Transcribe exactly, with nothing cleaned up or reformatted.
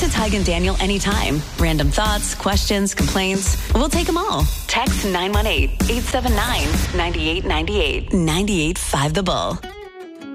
to Tig and Daniel anytime. Random thoughts, questions, complaints. We'll take them all. Text nine one eight, eight seven nine, nine eight nine eight. ninety-eight point five The Bull.